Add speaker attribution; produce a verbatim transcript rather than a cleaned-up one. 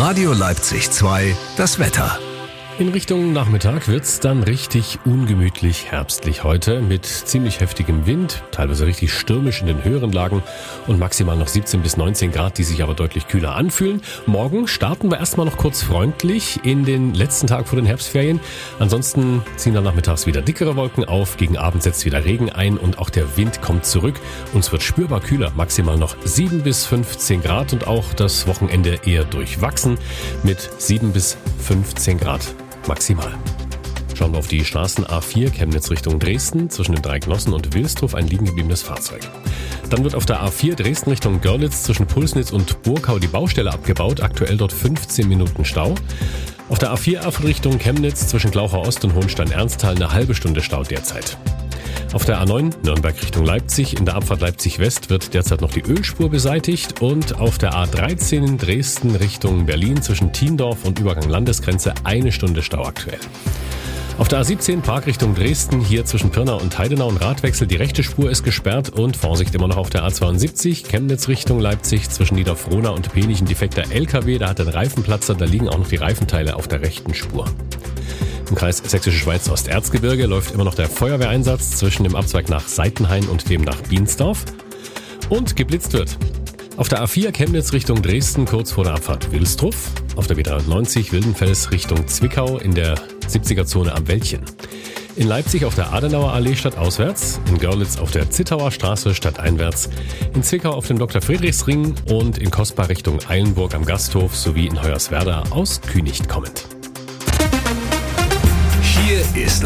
Speaker 1: Radio Leipzig zwei, das Wetter.
Speaker 2: In Richtung Nachmittag wird's dann richtig ungemütlich herbstlich heute mit ziemlich heftigem Wind, teilweise richtig stürmisch in den höheren Lagen und maximal noch siebzehn bis neunzehn Grad, die sich aber deutlich kühler anfühlen. Morgen starten wir erstmal noch kurz freundlich in den letzten Tag vor den Herbstferien. Ansonsten ziehen dann nachmittags wieder dickere Wolken auf, gegen Abend setzt wieder Regen ein und auch der Wind kommt zurück. Uns wird spürbar kühler, maximal noch sieben bis fünfzehn Grad und auch das Wochenende eher durchwachsen mit sieben bis fünfzehn Grad. Maximal. Schauen wir auf die Straßen A vier Chemnitz Richtung Dresden, zwischen den drei Genossen und Wilsdruf ein liegen gebliebenes Fahrzeug. Dann wird auf der A vier Dresden Richtung Görlitz zwischen Pulsnitz und Burkau die Baustelle abgebaut, aktuell dort fünfzehn Minuten Stau. Auf der A vier Erfurt Richtung Chemnitz zwischen Glauchau Ost und Hohenstein-Ernsthal eine halbe Stunde Stau derzeit. Auf der A neun Nürnberg Richtung Leipzig in der Abfahrt Leipzig West wird derzeit noch die Ölspur beseitigt und auf der A dreizehn Dresden Richtung Berlin zwischen Thiendorf und Übergang Landesgrenze eine Stunde Stau aktuell. Auf der A siebzehn Park Richtung Dresden, hier zwischen Pirna und Heidenau ein Radwechsel, die rechte Spur ist gesperrt und Vorsicht immer noch auf der A zweiundsiebzig Chemnitz Richtung Leipzig zwischen Niederfrohna und Penich ein defekter L K W, da hat er einen Reifenplatzer, da liegen auch noch die Reifenteile auf der rechten Spur. Im Kreis Sächsische Schweiz Osterzgebirge läuft immer noch der Feuerwehreinsatz zwischen dem Abzweig nach Seitenhain und dem nach Biensdorf. Und geblitzt wird auf der A vier Chemnitz Richtung Dresden kurz vor der Abfahrt Wilsdruf, auf der B dreiundneunzig Wildenfels Richtung Zwickau in der siebziger-Zone am Wäldchen. In Leipzig auf der Adenauer Allee stadtauswärts, in Görlitz auf der Zittauer Straße stadteinwärts, in Zwickau auf dem Doktor Friedrichsring und in Kosbar Richtung Eilenburg am Gasthof sowie in Hoyerswerda aus Künicht kommend.
Speaker 1: Hier ist